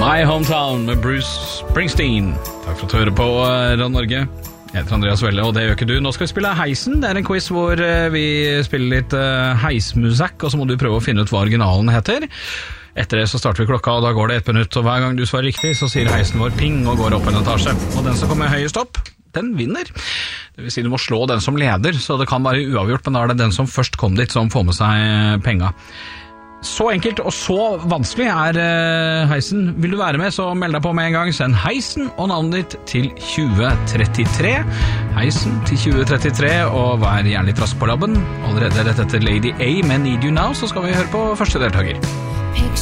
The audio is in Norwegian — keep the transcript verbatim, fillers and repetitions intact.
My Hometown med Bruce Springsteen. Takk for at du hører på Radio Norge. Jeg heter Andreas Welle, og det gjør ikke du. Nå skal vi spille Heisen. Det er en quiz hvor vi spiller litt heismusikk, og så må du prøve å finne ut hva originalen heter. Etter det så starter vi klokka, og da går det ett minutt, og hver gang du svarer riktig, så sier heisen vår ping og går opp en etasje. Og den som kommer høyest opp, den vinner. Det vil si du må slå den som leder, så det kan være uavgjort, men da er det den som først kom dit som får med seg penga. Så enkelt og så vanskelig er uh, heisen. Vil du være med, så meld deg på med en gang. Send heisen og navnet ditt til tjue trettitre. Heisen til tjue trettitre, og vær gjerne litt rask på labben. Allerede rett etter Lady A med Need You Now, så skal vi høre på første deltaker.